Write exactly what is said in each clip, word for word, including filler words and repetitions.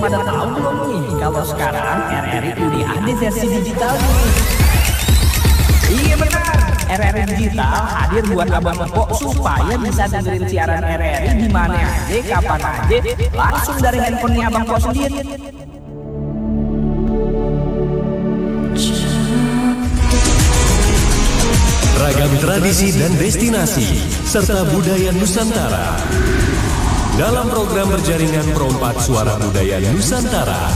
pada tahu belum nih kalau sekarang R R I udah ada versi digital nih? Iya benar, R R I Digital hadir buat abang empok supaya bisa dengerin siaran R R I di mana aja, kapan aja, langsung dari handphonenya abang empok sendiri. Ragam tradisi dan destinasi serta budaya Nusantara dalam program berjaringan Perompak Suara Budaya Nusantara.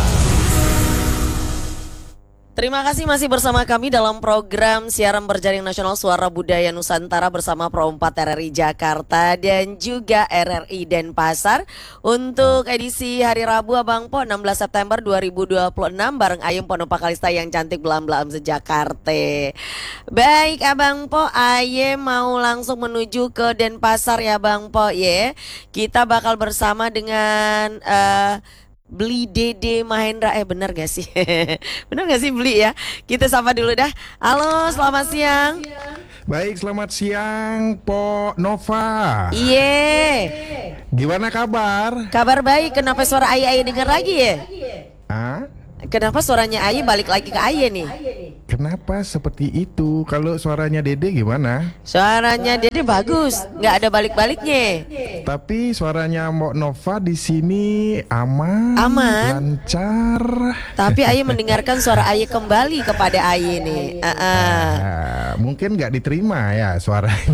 Terima kasih masih bersama kami dalam program siaran berjaring nasional Suara Budaya Nusantara bersama Perompak R R I Jakarta dan juga R R I Denpasar untuk edisi hari Rabu Abang Po enam belas September dua ribu dua puluh enam bareng Ayem Ponopak Kalista yang cantik belam-belam sejakarta. Baik Abang Po, Ayem mau langsung menuju ke Denpasar ya Bang Po ya. Kita bakal bersama dengan uh, Beli Dede Mahendra. Eh benar gak sih? Benar gak sih Beli ya? Kita sapa dulu dah. Halo, selamat siang. Baik, selamat siang Po Nova. Iya. Gimana kabar? Kabar baik. Kenapa suara Aye Aye denger lagi ya? Ah? Kenapa suaranya Aye balik lagi ke Aye nih? Kenapa seperti itu? Kalau suaranya Dede gimana? Suaranya Dede bagus, nggak ada balik-baliknya. Tapi suaranya Mbok Nova di sini aman, aman, lancar. Tapi Aye mendengarkan suara Aye kembali kepada Aye nih. Uh -uh. Nah, mungkin nggak diterima ya suaranya.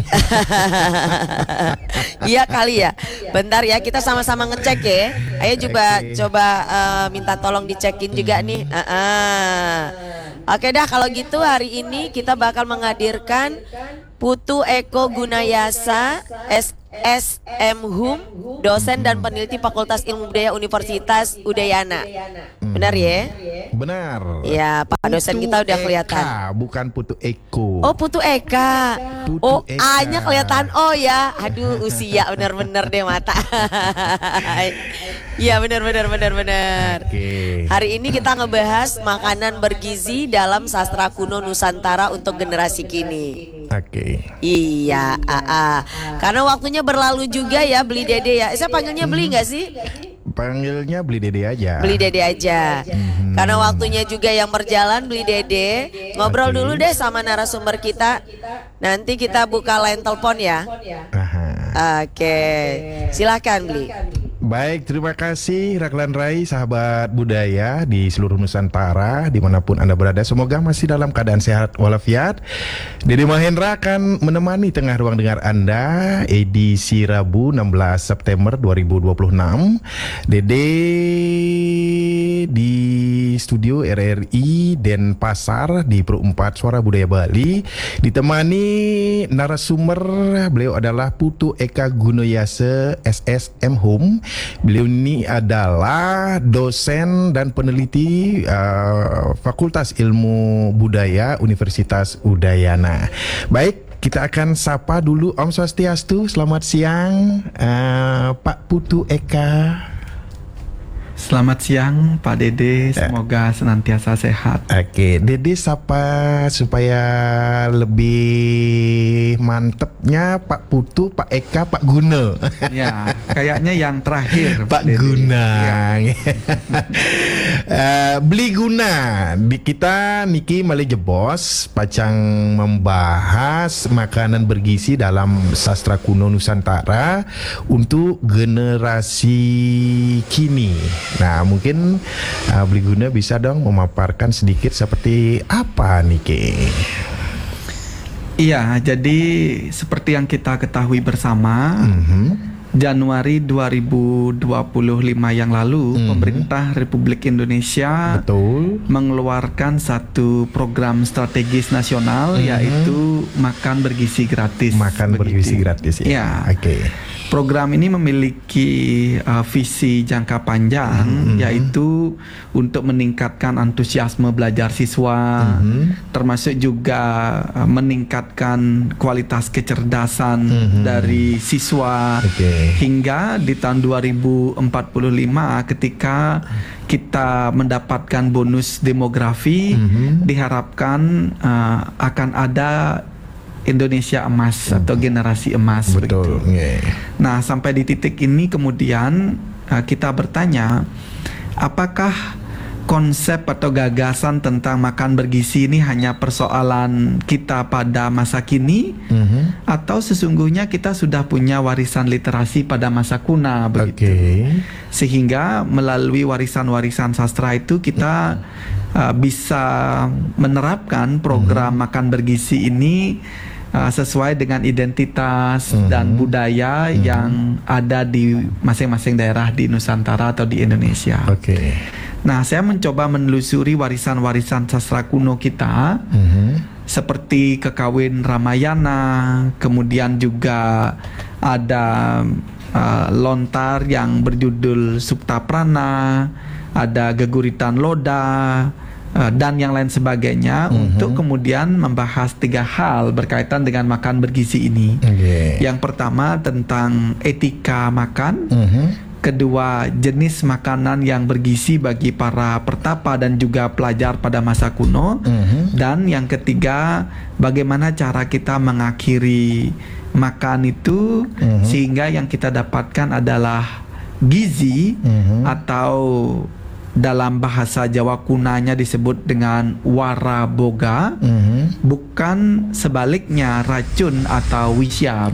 Iya kali ya. Bentar ya, kita sama-sama ngecek ya. Aye coba okay. coba uh, minta tolong dicekin juga nih. Uh -uh. Oke dah, kalau gitu hari ini kita bakal menghadirkan Putu Eko Gunayasa S S M Hum, dosen dan peneliti Fakultas Ilmu Budaya Universitas Udayana. Benar ya? Benar. Ya, Pak dosen kita udah kelihatan. Eka, bukan Putu Eko. Oh, Putu Eka. Putu oh, Eka. A-nya kelihatan O ya. Aduh, usia benar-benar deh mata. Iya, benar benar benar benar. Oke. Hari ini kita ngebahas makanan bergizi dalam sastra kuno Nusantara untuk generasi kini. Oke. Iya, A A. Karena waktunya berlalu juga ya Beli Dede ya. Saya panggilnya Beli nggak sih? Panggilnya Beli Dede aja. Beli Dede aja. Mm-hmm. Karena waktunya juga yang berjalan Beli Dede. Ngobrol okay. dulu deh sama narasumber kita. Nanti kita buka line telepon ya. Oke. Okay. Silakan Beli. Baik, terima kasih Raglan Rai, sahabat budaya di seluruh Nusantara, dimanapun Anda berada. Semoga masih dalam keadaan sehat walafiat. Dede Mahendra akan menemani tengah ruang dengar Anda edisi Rabu enam belas September dua ribu dua puluh enam. Dede di studio R R I Denpasar di Perompak Suara Budaya Bali, ditemani narasumber. Beliau adalah Putu Eka Gunayasa S S M Hum. Beliau ini adalah dosen dan peneliti uh, Fakultas Ilmu Budaya Universitas Udayana. Baik, kita akan sapa dulu. Om Swastiastu, selamat siang uh, Pak Putu Eka. Selamat siang Pak Dede, semoga senantiasa sehat. Oke, Dede sapa supaya lebih mantepnya Pak Putu, Pak Eka, Pak Guna. Ya, kayaknya yang terakhir Pak Dede. Guna. Ya. uh, Beli Guna di kita niki Malih Jebos pacang membahas makanan bergizi dalam sastra kuno Nusantara untuk generasi kini. Nah, mungkin uh, Beli Guna bisa dong memaparkan sedikit seperti apa niki? Iya, jadi seperti yang kita ketahui bersama, mm-hmm. Januari dua ribu dua puluh lima yang lalu, mm-hmm. pemerintah Republik Indonesia Betul. mengeluarkan satu program strategis nasional, mm-hmm. yaitu makan bergizi gratis. Makan begitu. bergizi gratis ya. Ya. Oke. Okay. Program ini memiliki uh, visi jangka panjang, mm-hmm. yaitu untuk meningkatkan antusiasme belajar siswa, mm-hmm. termasuk juga uh, meningkatkan kualitas kecerdasan mm-hmm. dari siswa, okay. hingga di tahun dua ribu empat puluh lima ketika kita mendapatkan bonus demografi, mm-hmm. diharapkan uh, akan ada Indonesia emas atau generasi emas. Betul. Yeah. Nah, sampai di titik ini kemudian uh, kita bertanya, apakah konsep atau gagasan tentang makan bergizi ini hanya persoalan kita pada masa kini, mm-hmm. atau sesungguhnya kita sudah punya warisan literasi pada masa kuno begitu. Okay. Sehingga melalui warisan-warisan sastra itu kita mm-hmm. uh, bisa menerapkan program mm-hmm. makan bergizi ini uh, sesuai dengan identitas mm-hmm. dan budaya mm-hmm. yang ada di masing-masing daerah di Nusantara atau di Indonesia. Oke. Okay. Nah, saya mencoba menelusuri warisan-warisan sastra kuno kita, mm-hmm. seperti Kekawin Ramayana, kemudian juga ada uh, lontar yang berjudul Suptaprana, ada Geguritan Loda, uh, dan yang lain sebagainya, mm-hmm. untuk kemudian membahas tiga hal berkaitan dengan makan bergizi ini. Okay. Yang pertama tentang etika makan. Mm-hmm. Kedua, jenis makanan yang bergizi bagi para pertapa dan juga pelajar pada masa kuno. Mm-hmm. Dan yang ketiga, bagaimana cara kita mengakhiri makan itu, mm-hmm. sehingga yang kita dapatkan adalah gizi, mm-hmm. atau dalam bahasa Jawa kunanya disebut dengan wara boga, mm-hmm. bukan sebaliknya racun atau wisya.